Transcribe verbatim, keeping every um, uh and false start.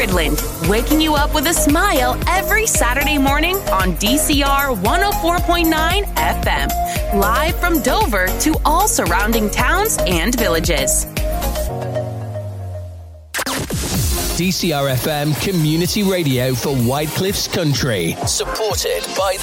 Midland, waking you up with a smile every Saturday morning on D C R one oh four point nine F M. Live from Dover to all surrounding towns and villages. D C R F M Community Radio for White Cliffs Country. Supported by